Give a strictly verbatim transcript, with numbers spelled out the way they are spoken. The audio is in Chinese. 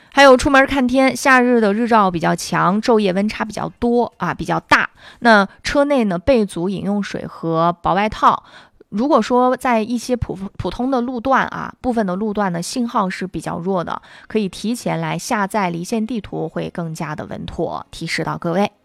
还有出门看天，夏日的日照比较强，昼夜温差比较多啊，比较大。那车内呢备足饮用水和薄外套。如果说在一些普普通的路段啊，部分的路段呢信号是比较弱的，可以提前来下载离线地图，会更加的稳妥。提示到各位。